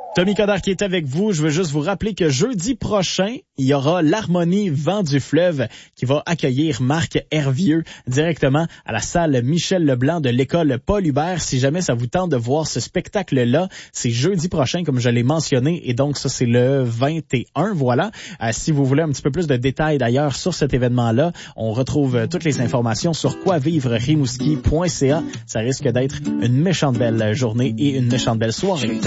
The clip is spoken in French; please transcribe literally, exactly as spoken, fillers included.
Tommy Coderre qui est avec vous. Je veux juste vous rappeler que jeudi prochain, il y aura l'Harmonie Vent du Fleuve qui va accueillir Marc Hervieux directement à la salle Michel Leblanc de l'école Paul Hubert. Si jamais ça vous tente de voir ce spectacle-là, c'est jeudi prochain, comme je l'ai mentionné, et donc ça, c'est le vingt et un, voilà. Euh, si vous voulez un petit peu plus de détails d'ailleurs sur cet événement-là, on retrouve euh, toutes les informations sur quoi vivre rimouski point c a. Ça risque d'être une méchante belle journée et une méchante belle soirée.